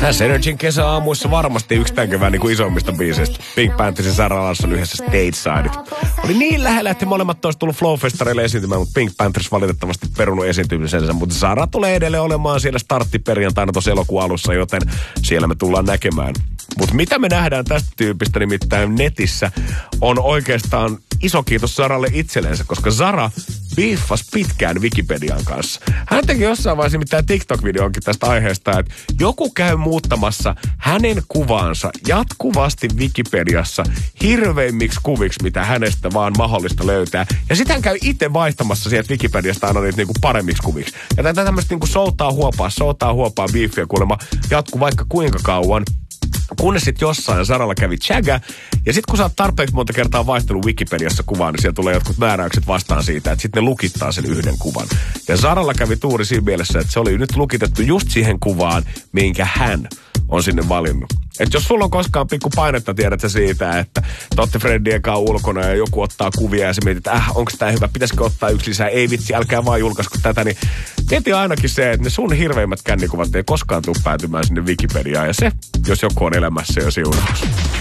Tässä Energin kesäaamuissa varmasti yksi tämän kevään niin isommista biiseistä. Pink Panthers ja Zara Larsson yhdessä Stateside. Oli niin lähellä, että molemmat olisi tullut Flow-festareille esiintymään, mutta Pink Panthers valitettavasti perunut esiintymisensä. Mutta Zara tulee edelleen olemaan siellä starttiperjantaina tuossa elokuun alussa, joten siellä me tullaan näkemään. Mutta mitä me nähdään tästä tyypistä nimittäin netissä on oikeastaan iso kiitos Zaralle itsellensä, koska Zara biiffasi pitkään Wikipedian kanssa. Hän teki jossain vaiheessa mitään TikTok-videonkin tästä aiheesta, että joku käy muuttamassa hänen kuvaansa jatkuvasti Wikipediassa hirveimmiksi kuviksi, mitä hänestä vaan mahdollista löytää. Ja sitten hän käy itse vaihtamassa sieltä Wikipediasta aina niitä niinku paremmiksi kuviksi. Ja tätä tämmöistä niinku soutaa huopaa biiffiä kuulemma jatkuu vaikka kuinka kauan. Kunnes sitten jossain Zaralla kävi chaga, ja sitten kun sä oot tarpeeksi monta kertaa vaihtellut Wikipediassa kuvaa, niin siellä tulee jotkut määräykset vastaan siitä, että sitten ne lukittaa sen yhden kuvan. Ja Zaralla kävi tuuri siinä mielessä, että se oli nyt lukitettu just siihen kuvaan, minkä hän on sinne valinnut. Että jos sulla on koskaan pikku painetta, tiedät sä siitä, että te ootte Freddien kanssa ulkona ja joku ottaa kuvia ja sä mietit, että onko tää hyvä, pitäisikö ottaa yksi lisää, ei vitsi, älkää vaan julkaisko tätä, niin mieti ainakin se, että ne sun hirveimmät kännikuvat ei koskaan tule päätymään sinne Wikipediaan ja se, jos joku on elämässä jo siunaus.